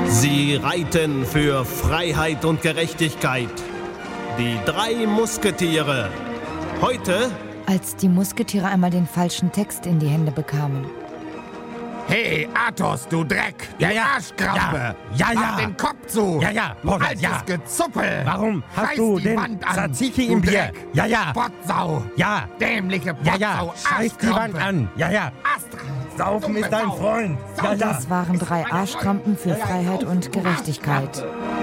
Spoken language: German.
Sie reiten für Freiheit und Gerechtigkeit. Die 3 Musketiere. Heute... Als die Musketiere einmal den falschen Text in die Hände bekamen. Hey, Athos, du Dreck! Du Arschkrampe! Mach den Kopf zu! Du altes Gezuppel! Warum hast Reiß du die den Wand an, Tzatziki du im Bier? Dreck. Potsau! Dämliche Potsau! Scheiß die Wand an! Saufen ist dein Freund! Das waren 3 Arschkrampen für Freiheit und Gerechtigkeit.